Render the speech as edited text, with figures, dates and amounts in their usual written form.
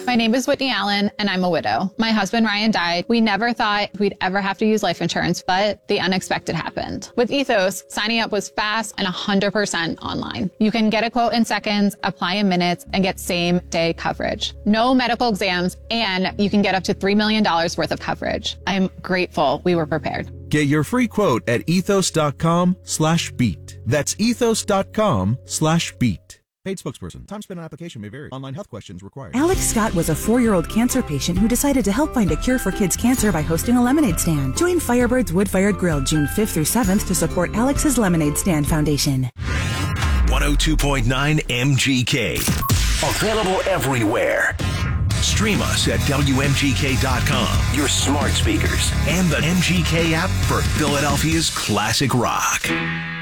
My name is Whitney Allen, and I'm a widow. My husband, Ryan, died. We never thought we'd ever have to use life insurance, but the unexpected happened. With Ethos, signing up was fast and 100% online. You can get a quote in seconds, apply in minutes, and get same-day coverage. No medical exams, and you can get up to $3 million worth of coverage. I'm grateful we were prepared. Get your free quote at ethos.com/beat. That's ethos.com/beat. Paid spokesperson. Time spent on application may vary. Online health questions required. Alex Scott was a 4-year-old cancer patient who decided to help find a cure for kids' cancer by hosting a lemonade stand. Join Firebird's Wood-Fired Grill June 5th through 7th to support Alex's Lemonade Stand Foundation. 102.9 MGK. Available everywhere. Stream us at WMGK.com, your smart speakers, and the MGK app for Philadelphia's classic rock.